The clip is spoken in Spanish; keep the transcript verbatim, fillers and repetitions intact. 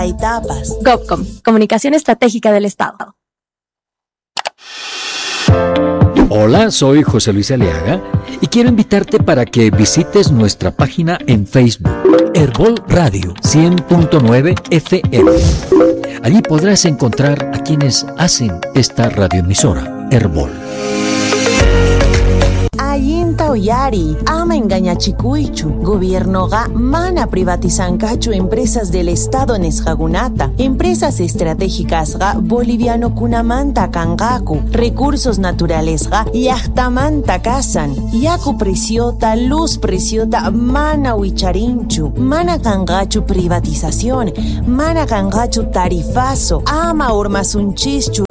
etapas. GovCom, Comunicación Estratégica del Estado. Hola, soy José Luis Aliaga y quiero invitarte para que visites nuestra página en Facebook, Herbol Radio cien punto nueve F M. Allí podrás encontrar a quienes hacen esta radioemisora, Herbol. Ayinta Oyari, ama engañachikuichu. Gobierno ga mana privatizancachu empresas del Estado nesjagunata. Empresas estratégicas ga boliviano kunamanta kangaku. Recursos naturales ga yachtamanta kasan. Yaku preciota, luz preciota, mana huicharinchu. Mana kangachu privatización. Mana kangachu tarifazo. Ama urmasunchischu